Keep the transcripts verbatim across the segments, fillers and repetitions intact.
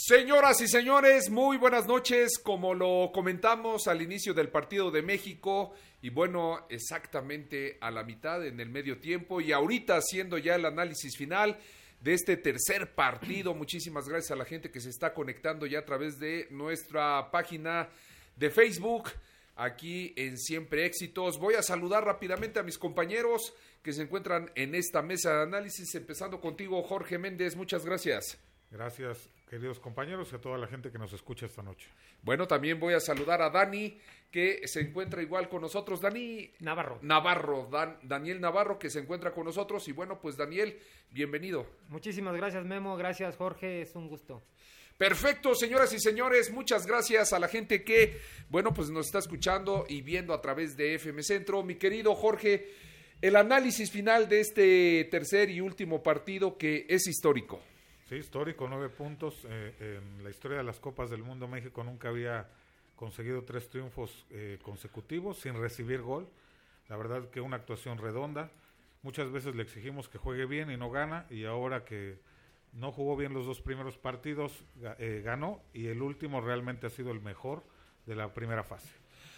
Señoras y señores, muy buenas noches. Como lo comentamos al inicio del partido de México, y bueno, exactamente a la mitad en el medio tiempo, y ahorita haciendo ya el análisis final de este tercer partido. Muchísimas gracias a la gente que se está conectando ya a través de nuestra página de Facebook, aquí en Siempre Éxitos. Voy a saludar rápidamente a mis compañeros que se encuentran en esta mesa de análisis, empezando contigo, Jorge Méndez. Muchas gracias. Gracias, queridos compañeros, y a toda la gente que nos escucha esta noche. Bueno, también voy a saludar a Dani, que se encuentra igual con nosotros. Dani Navarro. Navarro, Dan, Daniel Navarro, que se encuentra con nosotros. Y bueno, pues Daniel, bienvenido. Muchísimas gracias, Memo. Gracias, Jorge. Es un gusto. Perfecto, señoras y señores, muchas gracias a la gente que, bueno, pues nos está escuchando y viendo a través de F M Centro. Mi querido Jorge, el análisis final de este tercer y último partido que es histórico. Sí, histórico, nueve puntos. Eh, en la historia de las Copas del Mundo, México nunca había conseguido tres triunfos eh, consecutivos sin recibir gol. La verdad que una actuación redonda. Muchas veces le exigimos que juegue bien y no gana, y ahora que no jugó bien los dos primeros partidos, eh, ganó, y el último realmente ha sido el mejor de la primera fase.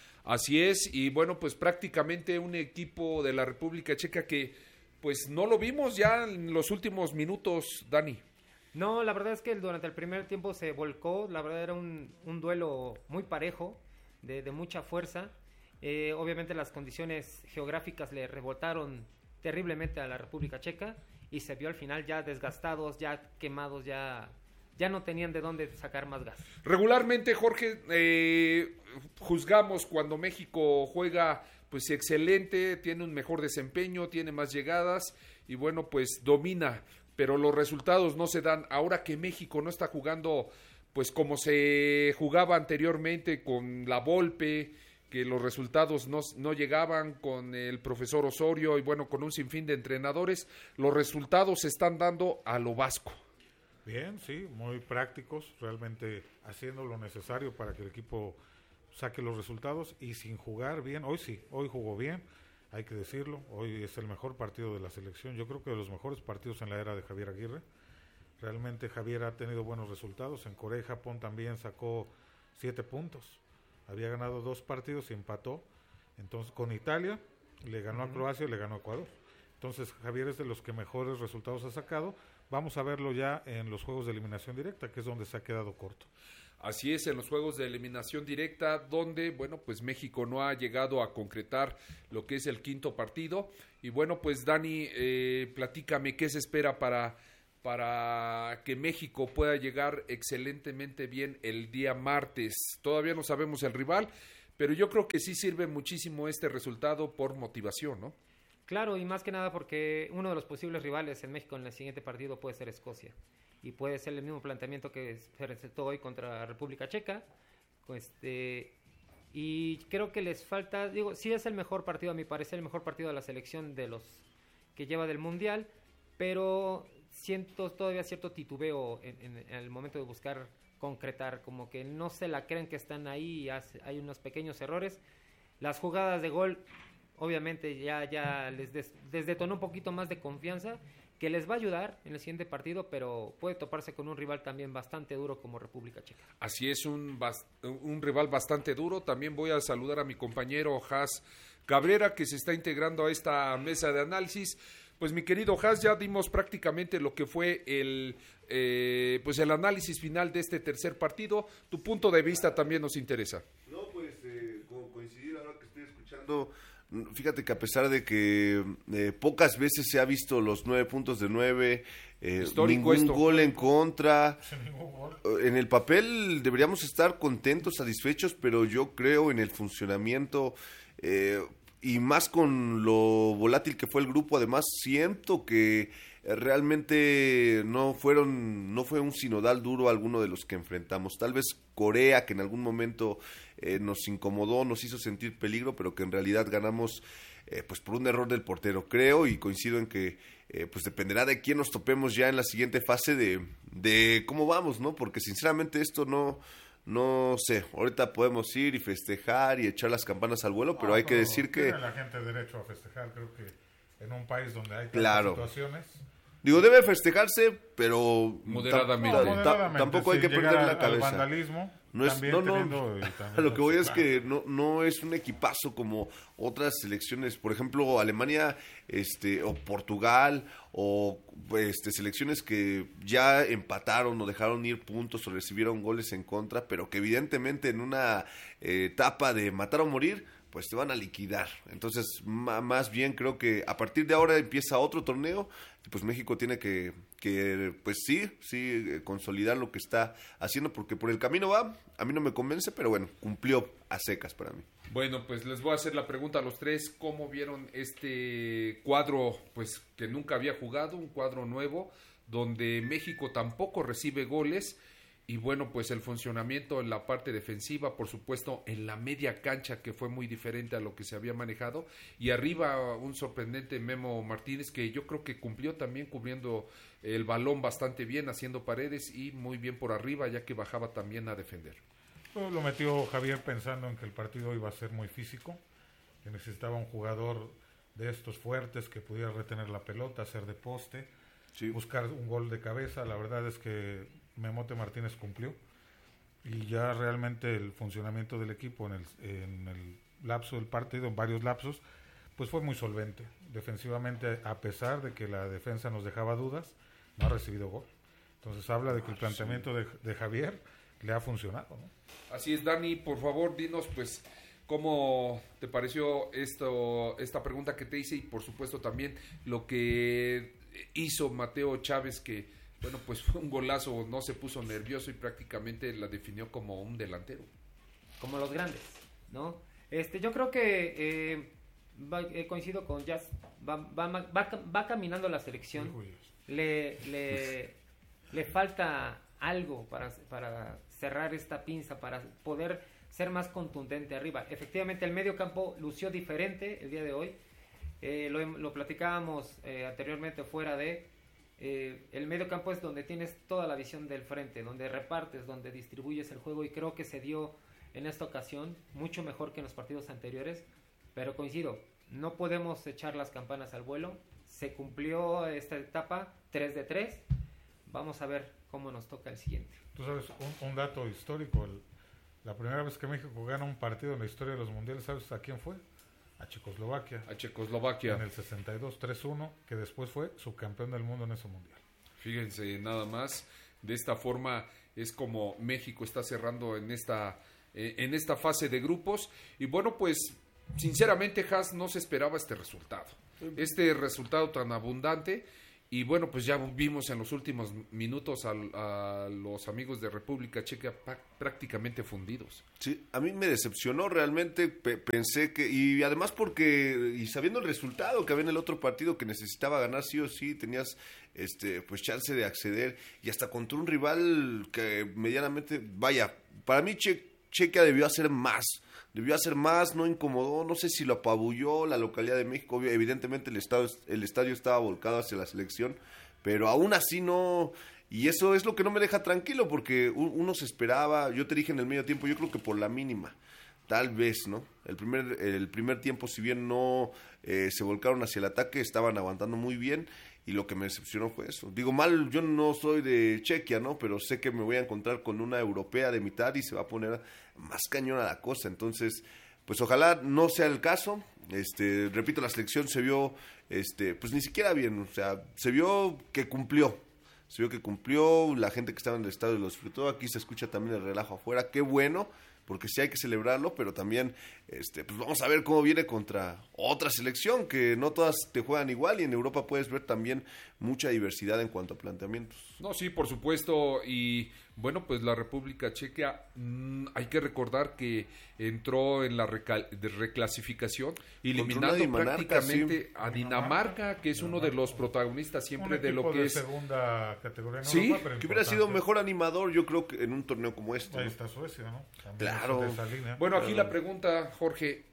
Así es, y bueno, pues prácticamente un equipo de la República Checa que pues no lo vimos ya en los últimos minutos, Dani. No, la verdad es que durante el primer tiempo se volcó. La verdad era un, un duelo muy parejo, de, de mucha fuerza. Eh, obviamente las condiciones geográficas le rebotaron terriblemente a la República Checa, y se vio al final ya desgastados, ya quemados, ya, ya no tenían de dónde sacar más gas. Regularmente, Jorge, eh, juzgamos cuando México juega pues excelente, tiene un mejor desempeño, tiene más llegadas y bueno, pues domina, pero los resultados no se dan. Ahora que México no está jugando pues como se jugaba anteriormente con la Volpe, que los resultados no, no llegaban con el profesor Osorio y bueno, con un sinfín de entrenadores, los resultados se están dando a lo vasco. Bien, sí, muy prácticos, realmente haciendo lo necesario para que el equipo saque los resultados y sin jugar bien. Hoy sí, hoy jugó bien, hay que decirlo, hoy es el mejor partido de la selección, yo creo que de los mejores partidos en la era de Javier Aguirre. Realmente Javier ha tenido buenos resultados, en Corea y Japón también sacó siete puntos. Había ganado dos partidos y empató. Entonces, con Italia, le ganó uh-huh. a Croacia y le ganó a Ecuador. Entonces, Javier es de los que mejores resultados ha sacado. Vamos a verlo ya en los juegos de eliminación directa, que es donde se ha quedado corto. Así es, en los juegos de eliminación directa, donde, bueno, pues México no ha llegado a concretar lo que es el quinto partido. Y bueno, pues Dani, eh, platícame qué se espera para... para que México pueda llegar excelentemente bien el día martes. Todavía no sabemos el rival, pero yo creo que sí sirve muchísimo este resultado por motivación, ¿no? Claro, y más que nada porque uno de los posibles rivales en México en el siguiente partido puede ser Escocia, y puede ser el mismo planteamiento que se presentó hoy contra República Checa. Este, y creo que les falta, digo, sí es el mejor partido, a mi parecer, el mejor partido de la selección de los que lleva del Mundial, pero siento todavía cierto titubeo en, en, en el momento de buscar concretar, como que no se la creen que están ahí, hace, hay unos pequeños errores. Las jugadas de gol obviamente ya, ya les, des, les detonó un poquito más de confianza, que les va a ayudar en el siguiente partido, pero puede toparse con un rival también bastante duro como República Checa. Así es, un, un rival bastante duro. También voy a saludar a mi compañero Has Cabrera, que se está integrando a esta mesa de análisis. Pues mi querido Has, ya dimos prácticamente lo que fue el eh, pues el análisis final de este tercer partido. Tu punto de vista también nos interesa. No, pues eh, como coincidir ahora que estoy escuchando, fíjate que a pesar de que eh, pocas veces se ha visto los nueve puntos de nueve, eh, ningún esto. gol en contra, en el papel deberíamos estar contentos, satisfechos, pero yo creo en el funcionamiento eh, y más con lo volátil que fue el grupo. Además siento que realmente no fueron, no fue un sinodal duro alguno de los que enfrentamos. Tal vez Corea, que en algún momento eh, nos incomodó, nos hizo sentir peligro, pero que en realidad ganamos eh, pues por un error del portero. Creo y coincido en que eh, pues dependerá de quién nos topemos ya en la siguiente fase de, de cómo vamos, ¿no? Porque sinceramente esto no... No sé, ahorita podemos ir y festejar y echar las campanas al vuelo, pero ah, hay que decir que... Tiene la gente derecho a festejar, creo que en un país donde hay tantas claro. situaciones, Digo, debe festejarse, pero moderadamente. No, moderadamente, tampoco hay que perder la cabeza. Al vandalismo, no es, no, no, teniendo, a lo que voy es que no, no es un equipazo como otras selecciones, por ejemplo, Alemania, este, o Portugal, o este, selecciones que ya empataron o dejaron ir puntos o recibieron goles en contra, pero que evidentemente en una eh, etapa de matar o morir, pues te van a liquidar. Entonces, más bien creo que a partir de ahora empieza otro torneo, y pues México tiene que, que, pues sí, sí, consolidar lo que está haciendo, porque por el camino va, a mí no me convence, pero bueno, cumplió a secas para mí. Bueno, pues les voy a hacer la pregunta a los tres, ¿cómo vieron este cuadro, pues que nunca había jugado, un cuadro nuevo, donde México tampoco recibe goles? Y bueno, pues el funcionamiento en la parte defensiva, por supuesto, en la media cancha, que fue muy diferente a lo que se había manejado. Y arriba un sorprendente Memo Martínez, que yo creo que cumplió también cubriendo el balón bastante bien, haciendo paredes y muy bien por arriba, ya que bajaba también a defender. Lo metió Javier pensando en que el partido iba a ser muy físico, que necesitaba un jugador de estos fuertes que pudiera retener la pelota, hacer de poste, sí, buscar un gol de cabeza. La verdad es que Memote Martínez cumplió y ya realmente el funcionamiento del equipo en el, en el lapso del partido, en varios lapsos, pues fue muy solvente. Defensivamente, a pesar de que la defensa nos dejaba dudas, no ha recibido gol. Entonces habla de que el planteamiento de, de Javier le ha funcionado, ¿no? Así es, Dani, por favor, dinos pues cómo te pareció esto, esta pregunta que te hice, y por supuesto también lo que hizo Mateo Chávez, que bueno, pues fue un golazo, no se puso nervioso y prácticamente la definió como un delantero. Como los grandes, ¿no? Este, yo creo que eh, va, eh, coincido con Jazz, va, va, va, va caminando la selección, le, le, le falta algo para, para cerrar esta pinza, para poder ser más contundente arriba. Efectivamente, el medio campo lució diferente el día de hoy, eh, lo, lo platicábamos eh, anteriormente fuera de... Eh, el medio campo es donde tienes toda la visión del frente, donde repartes, donde distribuyes el juego, y creo que se dio en esta ocasión mucho mejor que en los partidos anteriores, pero coincido, no podemos echar las campanas al vuelo, se cumplió esta etapa tres de tres, vamos a ver cómo nos toca el siguiente. Tú sabes, un, un dato histórico, el, la primera vez que México gana un partido en la historia de los mundiales, ¿sabes a quién fue? A Checoslovaquia. A Checoslovaquia. En el sesenta y dos, tres uno, que después fue subcampeón del mundo en ese mundial. Fíjense nada más, de esta forma es como México está cerrando en esta, eh, en esta fase de grupos. Y bueno, pues sinceramente, Haas, no se esperaba este resultado. Este resultado tan abundante. Y bueno, pues ya vimos en los últimos minutos a, a los amigos de República Checa prácticamente fundidos. Sí, a mí me decepcionó realmente, pe- pensé que, y además porque, y sabiendo el resultado que había en el otro partido que necesitaba ganar sí o sí, tenías este pues chance de acceder, y hasta contra un rival que medianamente, vaya, para mí che, Chequia debió hacer más. Debió hacer más, no incomodó, no sé si lo apabulló la localidad de México. Evidentemente el estadio, el estadio estaba volcado hacia la selección, pero aún así no, y eso es lo que no me deja tranquilo, porque uno se esperaba, yo te dije en el medio tiempo, yo creo que por la mínima, tal vez, ¿no? El primer, el primer tiempo, si bien no eh, se volcaron hacia el ataque, estaban aguantando muy bien, y lo que me decepcionó fue eso. Digo, mal, yo no soy de Chequia, ¿no? Pero sé que me voy a encontrar con una europea de mitad y se va a poner más cañona la cosa. Entonces, pues ojalá no sea el caso. Este, repito, la selección se vio, este, pues ni siquiera bien. O sea, se vio que cumplió. Se vio que cumplió. La gente que estaba en el estadio lo disfrutó. Aquí se escucha también el relajo afuera. Qué bueno, porque sí hay que celebrarlo, pero también este, pues vamos a ver cómo viene contra otra selección, que no todas te juegan igual, y en Europa puedes ver también mucha diversidad en cuanto a planteamientos. No, sí, por supuesto, y bueno, pues la República Checa, mmm, hay que recordar que entró en la recal- de reclasificación, eliminando Dinamarca, prácticamente sí. a Dinamarca, que es uno de los protagonistas siempre un de lo que de es segunda categoría en sí, Europa, pero que hubiera sido mejor animador, yo creo, que en un torneo como este. Ahí ¿no? está Suecia, ¿no? También Claro. de esa línea. Bueno, aquí la pregunta, Jorge,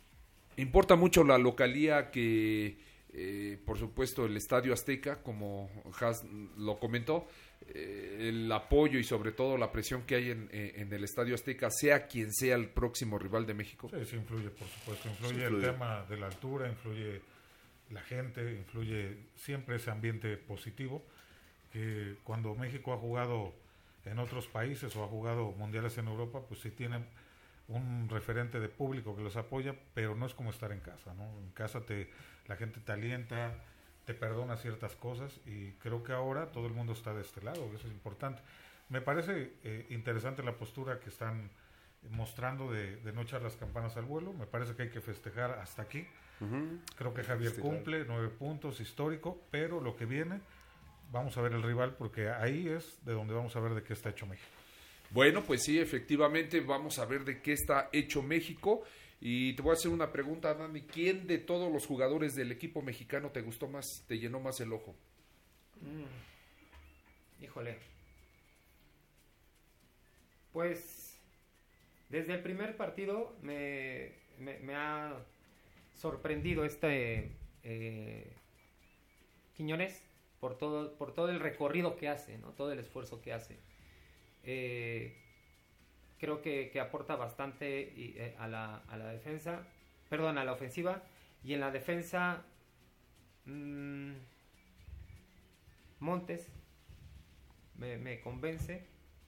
importa mucho la localía que, eh, por supuesto, el Estadio Azteca, como Haas lo comentó, eh, el apoyo y sobre todo la presión que hay en, eh, en el Estadio Azteca, sea quien sea el próximo rival de México. Sí, sí influye, por supuesto. Influye, Sí, el influye. tema de la altura, influye la gente, influye siempre ese ambiente positivo, que cuando México ha jugado en otros países o ha jugado mundiales en Europa, pues sí tienen un referente de público que los apoya, pero no es como estar en casa, ¿no? En casa te la gente te alienta, te perdona ciertas cosas, y creo que ahora todo el mundo está de este lado, eso es importante. Me parece eh, interesante la postura que están mostrando de, de no echar las campanas al vuelo. Me parece que hay que festejar hasta aquí. Uh-huh. Creo que Javier sí, cumple, claro. nueve puntos, histórico, pero lo que viene, vamos a ver el rival, porque ahí es de donde vamos a ver de qué está hecho México. Bueno, pues sí, efectivamente vamos a ver de qué está hecho México. Y te voy a hacer una pregunta, Dani. ¿Quién de todos los jugadores del equipo mexicano te gustó más, te llenó más el ojo? Mm. Híjole. Pues desde el primer partido me, me, me ha sorprendido este eh, Quiñones por todo, por todo el recorrido que hace, ¿no? Todo el esfuerzo que hace. Eh, creo que, que aporta bastante y, eh, a, la, a la defensa, perdón, a la ofensiva, y en la defensa mmm, Montes me, me convence,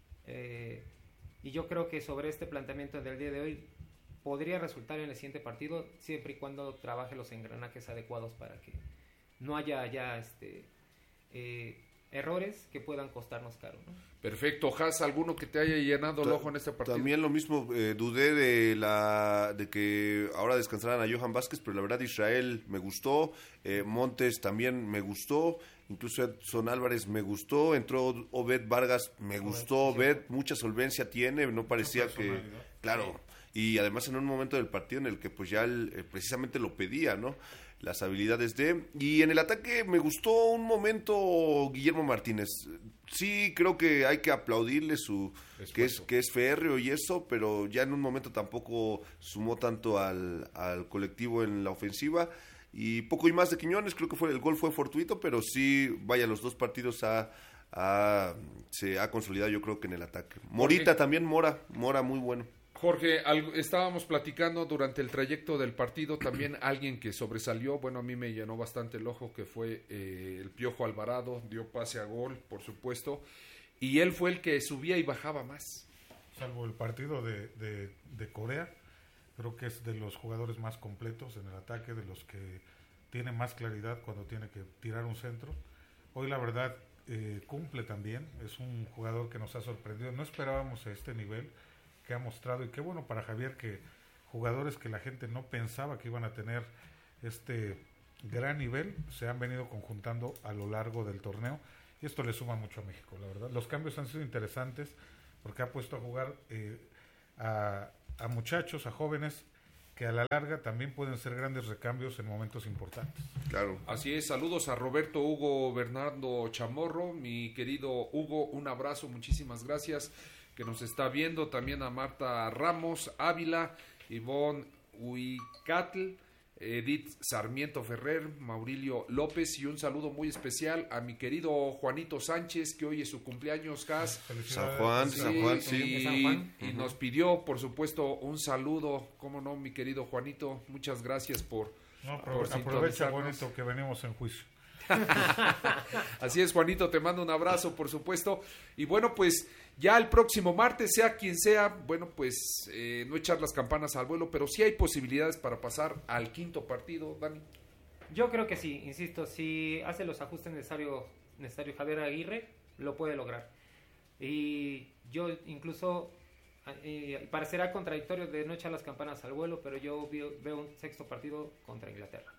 eh, y yo creo que sobre este planteamiento del día de hoy podría resultar en el siguiente partido, siempre y cuando trabaje los engranajes adecuados para que no haya ya este eh, errores que puedan costarnos caro, ¿no? Perfecto. Has, ¿alguno que te haya llenado el ojo en este partido? También lo mismo, eh, dudé de la de que ahora descansaran a Johan Vázquez, pero la verdad Israel me gustó, eh, Montes también me gustó, incluso Edson Álvarez me gustó, entró Obed Vargas, me gustó Obed, mucha solvencia tiene, no parecía que... Claro, y además en un momento del partido en el que pues ya él, eh, precisamente lo pedía, ¿no? Las habilidades de... Y en el ataque me gustó un momento Guillermo Martínez. Sí, creo que hay que aplaudirle su... Que es, que es férreo y eso, pero ya en un momento tampoco sumó tanto al, al colectivo en la ofensiva. Y poco y más de Quiñones, creo que fue el gol fue fortuito, pero sí, vaya, los dos partidos ha, ha, se ha consolidado yo creo que en el ataque. Morita también, Mora, Mora muy bueno. Jorge, algo, estábamos platicando durante el trayecto del partido, también alguien que sobresalió, bueno, a mí me llenó bastante el ojo, que fue eh, el Piojo Alvarado, dio pase a gol, por supuesto, y él fue el que subía y bajaba más. Salvo el partido de, de, de Corea, creo que es de los jugadores más completos en el ataque, de los que tiene más claridad cuando tiene que tirar un centro. Hoy la verdad eh, cumple también, es un jugador que nos ha sorprendido, no esperábamos a este nivel que ha mostrado, y qué bueno para Javier que jugadores que la gente no pensaba que iban a tener este gran nivel se han venido conjuntando a lo largo del torneo, y esto le suma mucho a México, la verdad. Los cambios han sido interesantes porque ha puesto a jugar eh, a, a muchachos, a jóvenes que a la larga también pueden ser grandes recambios en momentos importantes. Claro. Así es, saludos a Roberto Hugo Bernardo Chamorro, mi querido Hugo, un abrazo, muchísimas gracias, que nos está viendo, también a Marta Ramos Ávila, Ivonne Huicatl, Edith Sarmiento Ferrer, Maurilio López, y un saludo muy especial a mi querido Juanito Sánchez, que hoy es su cumpleaños, Cas. San Juan, sí, San Juan, sí. Y, San Juan. y uh-huh. nos pidió, por supuesto, un saludo, cómo no, mi querido Juanito, muchas gracias por... No, por aprovecha, Juanito, que venimos en juicio. Así es, Juanito, te mando un abrazo, por supuesto. Y bueno, pues ya el próximo martes, sea quien sea, bueno, pues eh, no echar las campanas al vuelo, pero sí hay posibilidades para pasar al quinto partido, Dani. Yo creo que sí, insisto, si hace los ajustes necesarios necesario Javier Aguirre, lo puede lograr. Y yo incluso, eh, parecerá contradictorio de no echar las campanas al vuelo, pero yo veo, veo un sexto partido contra Inglaterra.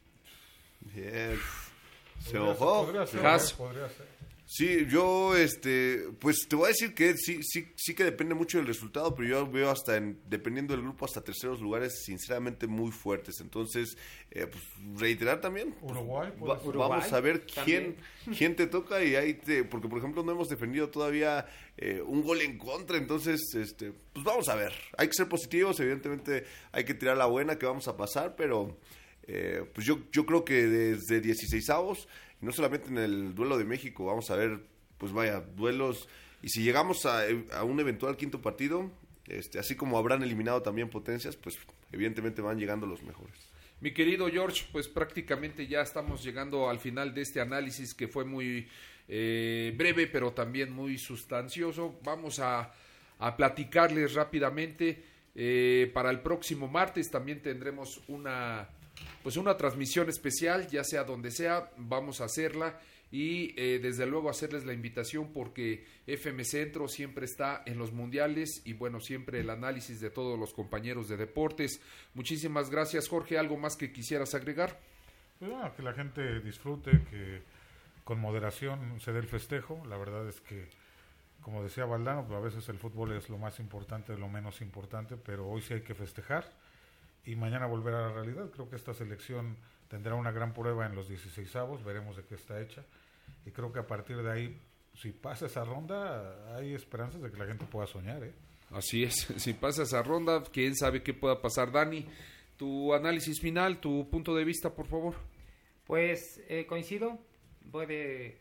Bien. Se enojó. Podría ser, ¿eh? Podría ser. Sí, yo, este, pues te voy a decir que sí, sí, sí que depende mucho del resultado, pero yo veo hasta, en, dependiendo del grupo, hasta terceros lugares, sinceramente muy fuertes. Entonces, eh, pues reiterar también. Uruguay, va, Uruguay. Vamos a ver quién, quién te toca y ahí te, porque por ejemplo no hemos defendido todavía eh, un gol en contra, entonces, este, pues vamos a ver. Hay que ser positivos, evidentemente hay que tirar la buena que vamos a pasar, pero eh, pues yo, yo creo que desde dieciseisavos, no solamente en el duelo de México, vamos a ver, pues vaya, duelos, y si llegamos a, a un eventual quinto partido, este, así como habrán eliminado también potencias, pues evidentemente van llegando los mejores. Mi querido George, pues prácticamente ya estamos llegando al final de este análisis que fue muy eh, breve, pero también muy sustancioso. Vamos a, a platicarles rápidamente. Eh, para el próximo martes también tendremos una, pues una transmisión especial, ya sea donde sea, vamos a hacerla. Y eh, desde luego hacerles la invitación porque F M Centro siempre está en los mundiales y bueno, siempre el análisis de todos los compañeros de deportes. Muchísimas gracias, Jorge. ¿Algo más que quisieras agregar? Pues bueno, que la gente disfrute, que con moderación se dé el festejo. La verdad es que, como decía Valdano, pues a veces el fútbol es lo más importante, lo menos importante, pero hoy sí hay que festejar y mañana volver a la realidad. Creo que esta selección tendrá una gran prueba en los dieciseisavos, veremos de qué está hecha. Y creo que a partir de ahí, si pasa esa ronda, hay esperanzas de que la gente pueda soñar, ¿eh? Así es, si pasa esa ronda, quién sabe qué pueda pasar. Dani, tu análisis final, tu punto de vista, por favor. Pues eh, coincido, puede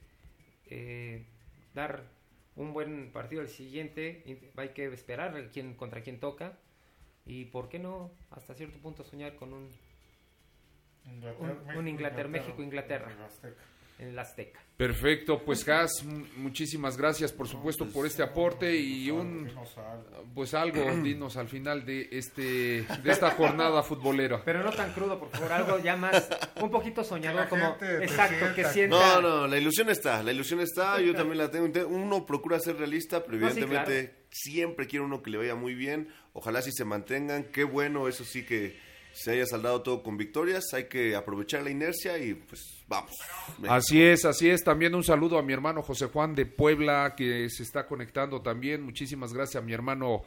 eh, dar un buen partido el siguiente, hay que esperar quién, contra quién toca, y por qué no, hasta cierto punto, soñar con un Inglaterra, un, un Inglaterra, México, Inglaterra. En el Azteca. Perfecto, pues Gas, muchísimas gracias por supuesto por este aporte y un pues algo dinos al final de este de esta jornada futbolera. Pero no tan crudo, por favor, algo ya más un poquito soñador, como exacto, que sienta. No, no, la ilusión está, la ilusión está, yo también la tengo. Uno procura ser realista, pero evidentemente no, sí, claro, siempre quiere uno que le vaya muy bien. Ojalá sí se mantengan, qué bueno, eso sí que se haya saldado todo con victorias, hay que aprovechar la inercia y pues vamos. Así es, así es. También un saludo a mi hermano José Juan de Puebla que se está conectando también. Muchísimas gracias a mi hermano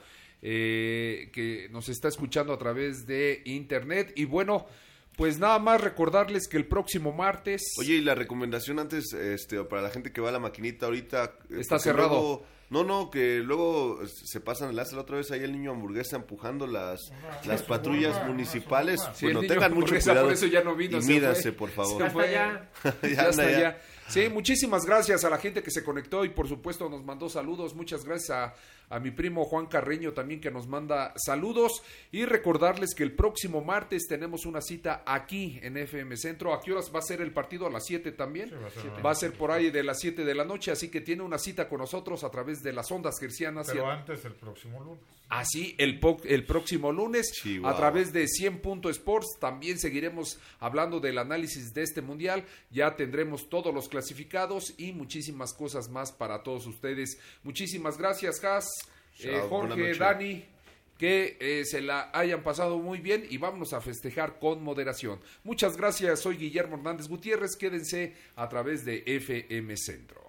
eh, que nos está escuchando a través de internet. Y bueno, pues nada más recordarles que el próximo martes... Oye, y la recomendación antes, este, para la gente que va a la maquinita ahorita... Está cerrado. Luego, no, no, que luego se pasan el la otra vez ahí el niño hamburguesa empujando las, ah, las patrullas burra, municipales. Sí, bueno, tengan mucho cuidado. Por eso ya no vino, y mídanse, por favor. Se fue. Ya, ya, ya está ya. Sí, muchísimas gracias a la gente que se conectó y por supuesto nos mandó saludos. Muchas gracias a, a mi primo Juan Carreño también que nos manda saludos. Y recordarles que el próximo martes tenemos una cita aquí en F M Centro. ¿A qué horas va a ser el partido? ¿A las siete también? Sí, va, a ser, va a ser por ahí de las siete de la noche, así que tiene una cita con nosotros a través de las ondas gercianas. Pero antes el próximo lunes. Así, el, po- el próximo lunes sí, wow. a través de cien punto sports también seguiremos hablando del análisis de este mundial. Ya tendremos todos los clasificados y muchísimas cosas más para todos ustedes. Muchísimas gracias, Has, eh, Jorge, Dani, que eh, se la hayan pasado muy bien y vámonos a festejar con moderación. Muchas gracias, soy Guillermo Hernández Gutiérrez, quédense a través de F M Centro.